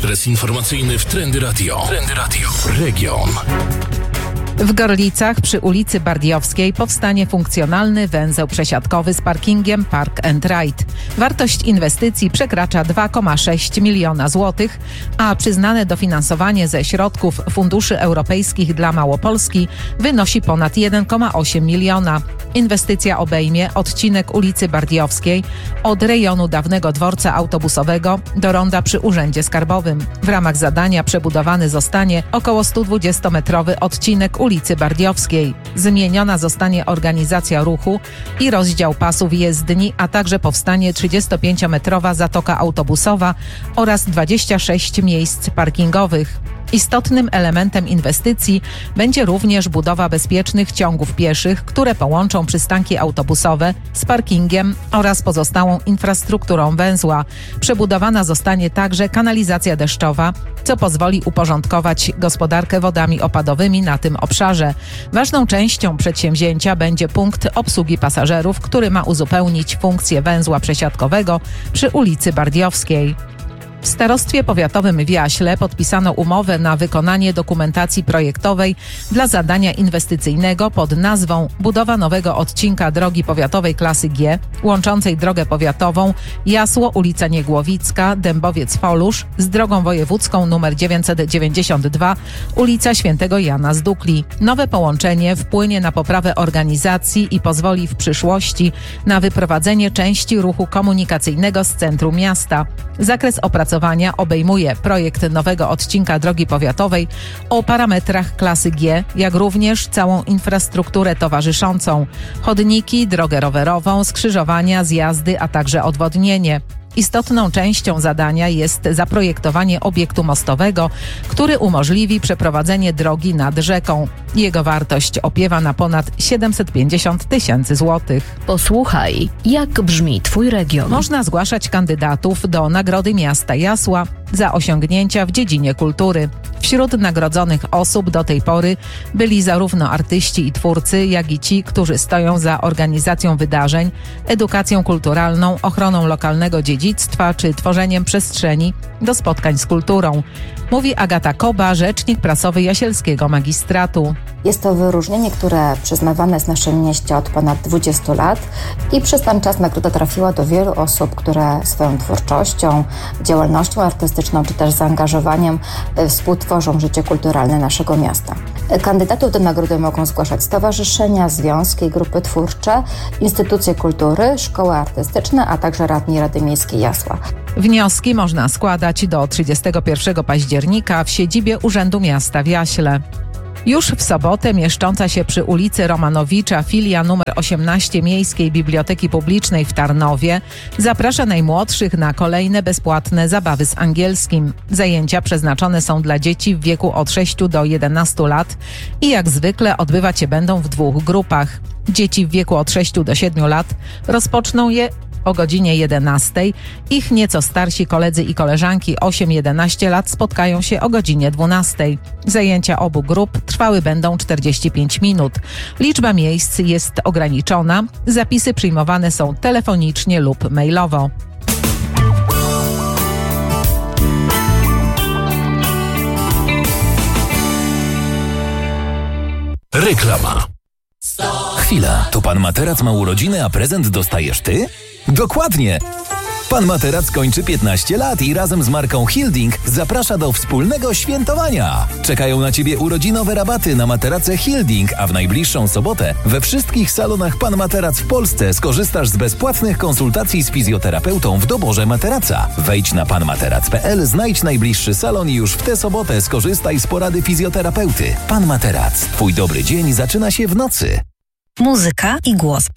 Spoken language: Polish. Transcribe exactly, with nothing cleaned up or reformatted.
Ekspres informacyjny w Trendy Radio. Trendy Radio. Region. W Gorlicach przy ulicy Bardiowskiej powstanie funkcjonalny węzeł przesiadkowy z parkingiem Park and Ride. Wartość inwestycji przekracza dwa przecinek sześć miliona złotych, a przyznane dofinansowanie ze środków funduszy europejskich dla Małopolski wynosi ponad jeden przecinek osiem miliona. Inwestycja obejmie odcinek ulicy Bardiowskiej od rejonu dawnego dworca autobusowego do ronda przy Urzędzie Skarbowym. W ramach zadania przebudowany zostanie około sto dwudziestometrowy odcinek ulicy Bardiowskiej. Zmieniona zostanie organizacja ruchu i rozdział pasów jezdni, a także powstanie trzydziestopięciometrowa zatoka autobusowa oraz dwadzieścia sześć miejsc parkingowych. Istotnym elementem inwestycji będzie również budowa bezpiecznych ciągów pieszych, które połączą przystanki autobusowe z parkingiem oraz pozostałą infrastrukturą węzła. Przebudowana zostanie także kanalizacja deszczowa, co pozwoli uporządkować gospodarkę wodami opadowymi na tym obszarze. Ważną częścią przedsięwzięcia będzie punkt obsługi pasażerów, który ma uzupełnić funkcję węzła przesiadkowego przy ulicy Bardiowskiej. W Starostwie Powiatowym w Jaśle podpisano umowę na wykonanie dokumentacji projektowej dla zadania inwestycyjnego pod nazwą budowa nowego odcinka drogi powiatowej klasy G, łączącej drogę powiatową Jasło, ulica Niegłowicka, Dębowiec-Folusz z drogą wojewódzką nr dziewięćset dziewięćdziesiąt dwa, ulica Świętego Jana z Dukli. Nowe połączenie wpłynie na poprawę organizacji i pozwoli w przyszłości na wyprowadzenie części ruchu komunikacyjnego z centrum miasta. Zakres opracowania obejmuje projekt nowego odcinka drogi powiatowej o parametrach klasy G, jak również całą infrastrukturę towarzyszącą, chodniki, drogę rowerową, skrzyżowania, zjazdy, a także odwodnienie. Istotną częścią zadania jest zaprojektowanie obiektu mostowego, który umożliwi przeprowadzenie drogi nad rzeką. Jego wartość opiewa na ponad siedemset pięćdziesiąt tysięcy złotych. Posłuchaj, jak brzmi Twój region. Można zgłaszać kandydatów do Nagrody Miasta Jasła za osiągnięcia w dziedzinie kultury. Wśród nagrodzonych osób do tej pory byli zarówno artyści i twórcy, jak i ci, którzy stoją za organizacją wydarzeń, edukacją kulturalną, ochroną lokalnego dziedzictwa czy tworzeniem przestrzeni do spotkań z kulturą. Mówi Agata Koba, rzecznik prasowy Jasielskiego Magistratu. Jest to wyróżnienie, które przyznawane jest w naszym mieście od ponad dwudziestu lat i przez ten czas nagroda trafiła do wielu osób, które swoją twórczością, działalnością artystyczną czy też zaangażowaniem współtworzą życie kulturalne naszego miasta. Kandydatów do nagrody mogą zgłaszać stowarzyszenia, związki, grupy twórcze, instytucje kultury, szkoły artystyczne, a także radni Rady Miejskiej Jasła. Wnioski można składać do trzydziestego pierwszego października w siedzibie Urzędu Miasta w Jaśle. Już w sobotę mieszcząca się przy ulicy Romanowicza filia numer osiemnaście Miejskiej Biblioteki Publicznej w Tarnowie zaprasza najmłodszych na kolejne bezpłatne zabawy z angielskim. Zajęcia przeznaczone są dla dzieci w wieku od sześciu do jedenastu lat i jak zwykle odbywać się będą w dwóch grupach. Dzieci w wieku od sześciu do siedmiu lat rozpoczną je o godzinie jedenastej. Ich nieco starsi koledzy i koleżanki osiem jedenaście lat spotkają się o godzinie dwunastej. Zajęcia obu grup trwały będą czterdzieści pięć minut. Liczba miejsc jest ograniczona. Zapisy przyjmowane są telefonicznie lub mailowo. Reklama. Chwila, to pan Materac ma urodziny, a prezent dostajesz ty? Dokładnie! Pan Materac kończy piętnaście lat i razem z marką Hilding zaprasza do wspólnego świętowania. Czekają na Ciebie urodzinowe rabaty na materace Hilding, a w najbliższą sobotę we wszystkich salonach Pan Materac w Polsce skorzystasz z bezpłatnych konsultacji z fizjoterapeutą w doborze materaca. Wejdź na pan materac kropka p l, znajdź najbliższy salon i już w tę sobotę skorzystaj z porady fizjoterapeuty. Pan Materac. Twój dobry dzień zaczyna się w nocy. Muzyka i głos